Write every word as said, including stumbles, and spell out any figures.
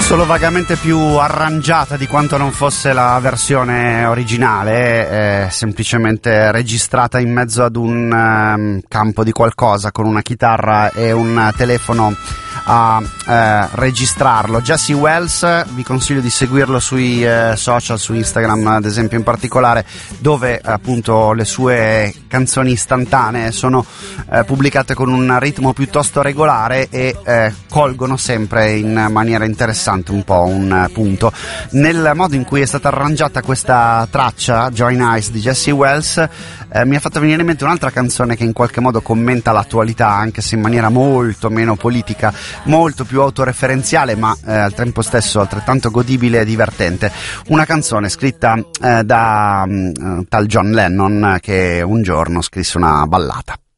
solo vagamente più arrangiata di quanto non fosse la versione originale, è semplicemente registrata in mezzo ad un um, campo di qualcosa con una chitarra e un telefono a eh, registrarlo. Jesse Wells, vi consiglio di seguirlo sui eh, social, su Instagram ad esempio in particolare, dove appunto le sue canzoni istantanee sono eh, pubblicate con un ritmo piuttosto regolare e eh, colgono sempre in maniera interessante un po' un punto. Nel modo in cui è stata arrangiata questa traccia, Join Eyes di Jesse Wells, eh, mi ha fatto venire in mente un'altra canzone che in qualche modo commenta l'attualità, anche se in maniera molto meno politica, molto più autoreferenziale, ma eh, al tempo stesso altrettanto godibile e divertente. Una canzone scritta eh, da um, tal John Lennon, che un giorno scrisse una ballata.